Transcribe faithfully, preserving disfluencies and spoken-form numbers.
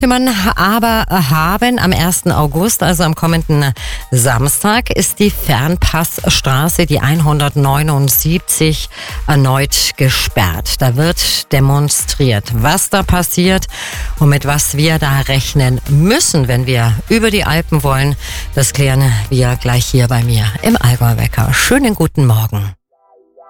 Man aber haben am ersten August, also am kommenden Samstag, ist die Fernpassstraße, die hundertneunundsiebzig, erneut gesperrt. Da wird demonstriert. Was da passiert und mit was wir da rechnen müssen, wenn wir über die Alpen wollen, das klären wir gleich hier bei mir im Allgäu Wecker. Schönen guten Morgen.